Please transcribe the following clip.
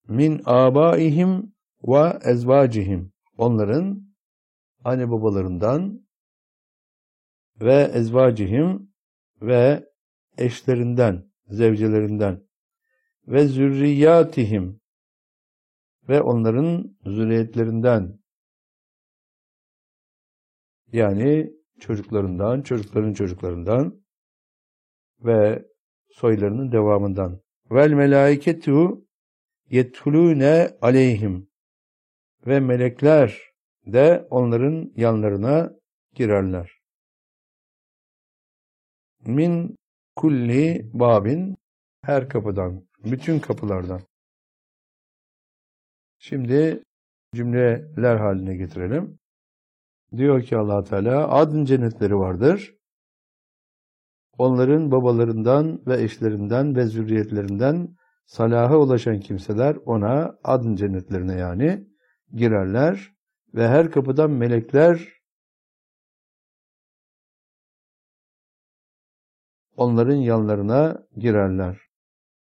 min abaihim ve ezvacihim. Onların anne babalarından ve ezvacihim ve eşlerinden, zevcelerinden ve zürriyatihim ve onların zürriyetlerinden, yani çocuklarından, çocukların çocuklarından ve soylarının devamından. Vel melâiketu yedhulûne aleyhim ve melekler de onların yanlarına girerler. Min kulli babin, her kapıdan, bütün kapılardan. Şimdi cümleler haline getirelim. Diyor ki Allah Teala, adın cennetleri vardır. Onların babalarından ve eşlerinden ve zürriyetlerinden salaha ulaşan kimseler ona, adın cennetlerine yani, girerler ve her kapıdan melekler onların yanlarına girerler.